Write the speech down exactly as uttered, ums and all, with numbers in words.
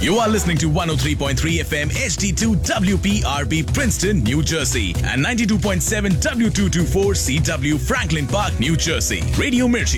You are listening to one oh three point three F M H D two W P R P Princeton, New Jersey and ninety-two point seven W two twenty-four C W Franklin Park, New Jersey. Radio Mirchi.